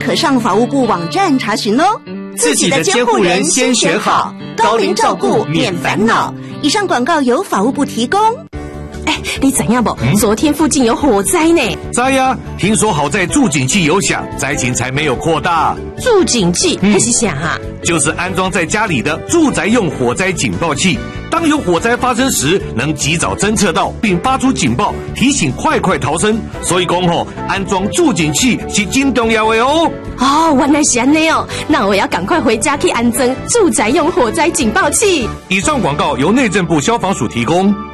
可上法务部网站查询哦。 自己的监护人先选好，高龄照顾免烦恼。 以上广告由法务部提供。 你知影不？昨天附近有火灾呢。 知呀，听说好在助警器有响，灾情才没有扩大。 助警器那是啥啊？ 就是安装在家里的住宅用火灾警报器。当有火灾发生时，能及早侦测到并发出警报，提醒快逃生。所以讲安装助警器是真重要的哦。 原来是这样哦，那我要赶快回家去安装住宅用火灾警报器。 以上广告由内政部消防署提供。